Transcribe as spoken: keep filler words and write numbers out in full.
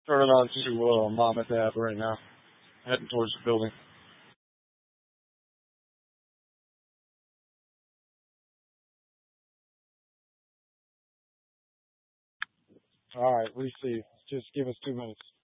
Turning on to uh, mom and dad right now, heading towards the building. All right, receive. Just give us two minutes.